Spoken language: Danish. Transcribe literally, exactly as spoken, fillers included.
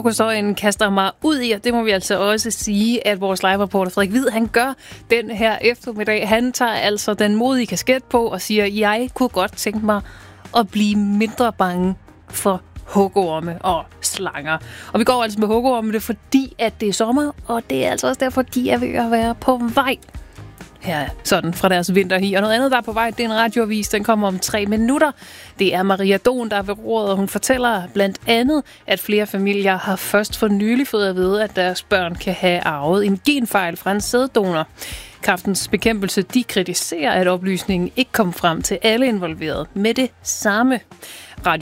narkohistorien kaster mig ud i, og det må vi altså også sige, at vores live-reporter Frederik Hvid, han gør den her eftermiddag. Han tager altså den modige kasket på og siger, jeg kunne godt tænke mig at blive mindre bange for hugorme og slanger. Og vi går altså med hugorme, det er fordi, at det er sommer, og det er altså også derfor, de er ved at være på vej her sådan fra deres vinterhi. Og noget andet, der er på vej, det er en radioavis, den kommer om tre minutter. Det er Maria Don, der er ved roret, og hun fortæller blandt andet, at flere familier har først for nylig fået at vide, at deres børn kan have arvet en genfejl fra en sæddonor. Kræftens Bekæmpelse, de kritiserer, at oplysningen ikke kom frem til alle involverede med det samme. Radio